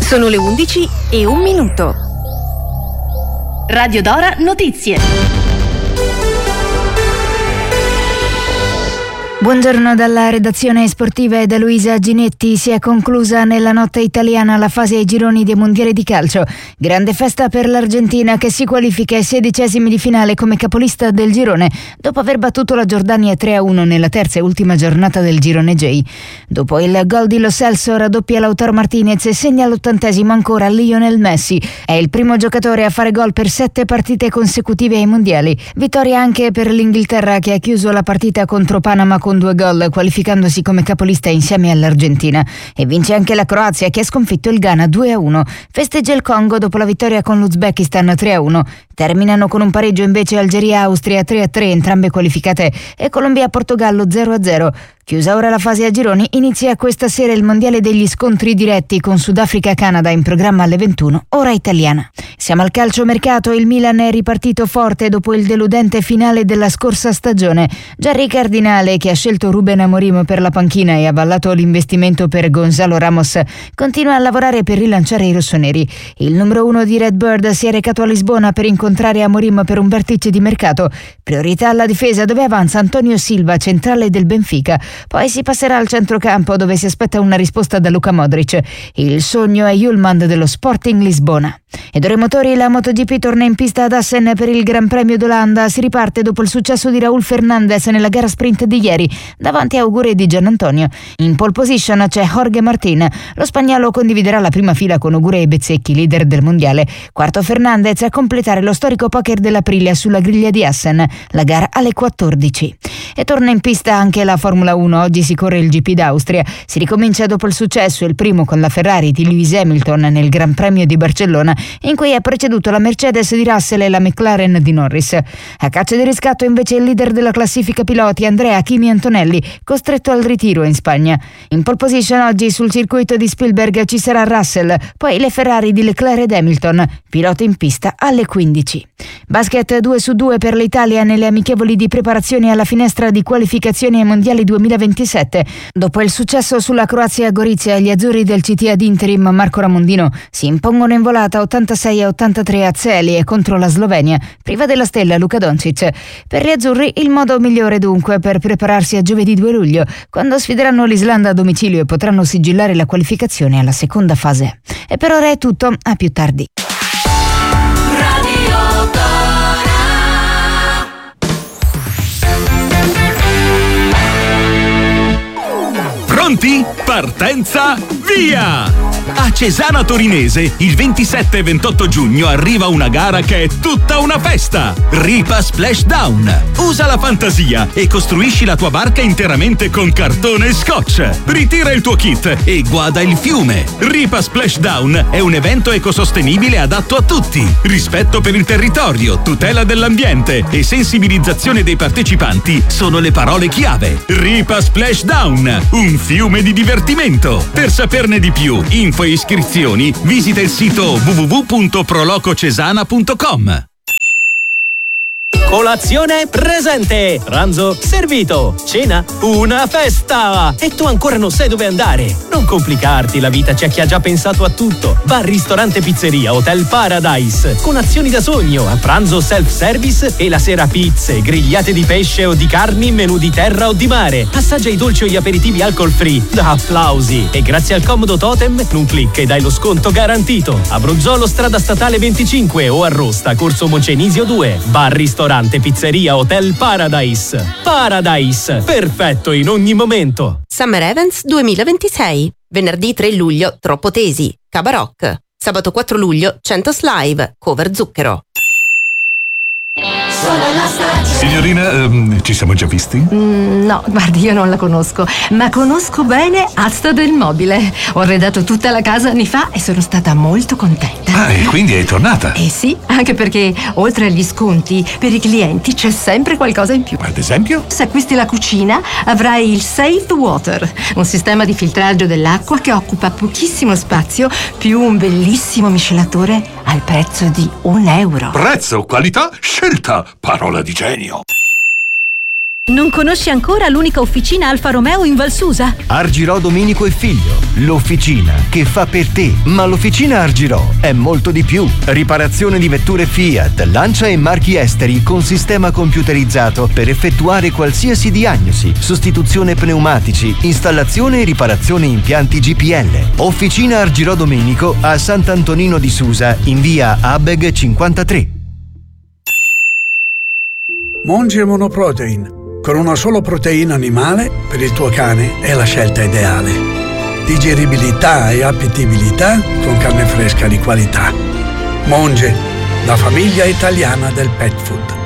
Sono le 11:01. Radio Dora Notizie. Buongiorno dalla redazione sportiva e da Luisa Ginetti. Si è conclusa nella notte italiana la fase ai gironi dei mondiali di calcio. Grande festa per l'Argentina che si qualifica ai 16esimi di finale come capolista del girone dopo aver battuto la Giordania 3-1 nella terza e ultima giornata del girone J. Dopo il gol di Lo Celso raddoppia Lautaro Martinez e segna all'80esimo ancora Lionel Messi. È il primo giocatore a fare gol per 7 partite consecutive ai mondiali. Vittoria anche per l'Inghilterra che ha chiuso la partita contro Panama con 2 gol, qualificandosi come capolista insieme all'Argentina. E vince anche la Croazia che ha sconfitto il Ghana 2-1. Festeggia il Congo dopo la vittoria con l'Uzbekistan 3-1. Terminano con un pareggio invece Algeria-Austria 3-3, entrambe qualificate, e Colombia-Portogallo 0-0. Chiusa ora la fase a gironi, inizia questa sera il mondiale degli scontri diretti con Sudafrica-Canada in programma alle 21, ora italiana. Siamo al calciomercato, il Milan è ripartito forte dopo il deludente finale della scorsa stagione. Jerry Cardinale, che ha scelto Ruben Amorim per la panchina e ha avallato l'investimento per Gonzalo Ramos, continua a lavorare per rilanciare i rossoneri. Il numero 1 di Redbird si è recato a Lisbona per incontrare Amorim per un vertice di mercato. Priorità alla difesa dove avanza Antonio Silva, centrale del Benfica. Poi si passerà al centrocampo dove si aspetta una risposta da Luka Modric. Il sogno è Hjulmand dello Sporting Lisbona. Ed ora i motori, la MotoGP torna in pista ad Assen per il Gran Premio d'Olanda. Si riparte dopo il successo di Raúl Fernández nella gara sprint di ieri davanti a Augure di Giannantonio. In pole position c'è Jorge Martín. Lo spagnolo condividerà la prima fila con Augure e Bezzecchi, leader del mondiale. Quarto Fernández a completare lo storico poker dell'Aprilia sulla griglia di Assen. La gara alle 14. E torna in pista anche la Formula 1. Oggi si corre il GP d'Austria. Si ricomincia dopo il successo, il primo con la Ferrari di Lewis Hamilton nel Gran Premio di Barcellona, in cui ha preceduto la Mercedes di Russell e la McLaren di Norris. A caccia di riscatto invece il leader della classifica piloti, Andrea Kimi Antonelli, costretto al ritiro in Spagna. In pole position oggi sul circuito di Spielberg ci sarà Russell, poi le Ferrari di Leclerc ed Hamilton, pilota in pista alle 15. Basket 2-2 per l'Italia nelle amichevoli di preparazione alla finestra di qualificazione ai mondiali 2027. Dopo il successo sulla Croazia a Gorizia, gli azzurri del CT ad interim Marco Ramondino si impongono in volata 86-83 a Celje contro la Slovenia, priva della stella Luka Doncic. Per gli azzurri il modo migliore dunque per prepararsi a giovedì 2 luglio, quando sfideranno l'Islanda a domicilio e potranno sigillare la qualificazione alla seconda fase. E per ora è tutto, a più tardi. Pronti? Partenza, via! A Cesana Torinese, il 27 e 28 giugno arriva una gara che è tutta una festa! Ripa Splashdown! Usa la fantasia e costruisci la tua barca interamente con cartone e scotch! Ritira il tuo kit e guada il fiume! Ripa Splashdown è un evento ecosostenibile adatto a tutti! Rispetto per il territorio, tutela dell'ambiente e sensibilizzazione dei partecipanti sono le parole chiave. Ripa Splashdown! Un fiume di divertimento! Per saperne di più, info e iscrizioni, visita il sito www.prolococesana.com. Colazione presente, pranzo servito, cena una festa e tu ancora non sai dove andare. Non complicarti la vita, c'è chi ha già pensato a tutto. Bar, ristorante, pizzeria, Hotel Paradise con azioni da sogno, a pranzo self-service e la sera pizze, grigliate di pesce o di carni, menù di terra o di mare. Assaggia i dolci o gli aperitivi alcol free da applausi e grazie al comodo totem un click e dai lo sconto garantito. A Bruzzolo, strada statale 25 o a Rosta, corso Moncenisio 2. Bar, ristorante, pizzeria, Hotel Paradise. Paradise, perfetto in ogni momento. Summer Events 2026. Venerdì 3 luglio, Troppo Tesi, Cabaroc. Sabato 4 luglio, Centos Live, Cover Zucchero. Signorina, ci siamo già visti? No, guardi, io non la conosco, ma conosco bene Asta del Mobile. Ho arredato tutta la casa anni fa e sono stata molto contenta. Ah, e quindi è tornata? Eh sì, anche perché oltre agli sconti, per i clienti c'è sempre qualcosa in più. Ad esempio? Se acquisti la cucina, avrai il Save the Water, un sistema di filtraggio dell'acqua che occupa pochissimo spazio, più un bellissimo miscelatore al prezzo di €1. Prezzo, qualità, scelta, parola di genio. Non conosci ancora l'unica officina Alfa Romeo in Valsusa? Argirò Domenico e Figlio, l'officina che fa per te. Ma l'officina Argirò è molto di più. Riparazione di vetture Fiat, Lancia e marchi esteri con sistema computerizzato per effettuare qualsiasi diagnosi, sostituzione pneumatici, installazione e riparazione impianti GPL. Officina Argirò Domenico a Sant'Antonino di Susa in via Abeg 53. Monge Monoprotein. Con una sola proteina animale per il tuo cane è la scelta ideale. Digeribilità e appetibilità con carne fresca di qualità. Monge, la famiglia italiana del pet food.